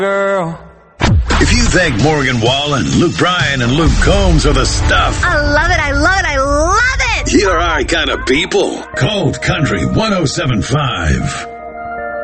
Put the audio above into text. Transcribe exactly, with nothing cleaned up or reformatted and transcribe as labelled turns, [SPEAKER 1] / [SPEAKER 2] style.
[SPEAKER 1] girl.
[SPEAKER 2] If you think Morgan Wallen, Luke Bryan, and Luke Combs are the stuff,
[SPEAKER 3] I love it, I love it, I love it!
[SPEAKER 2] you're our kind of people. Cold Country one oh seven point five.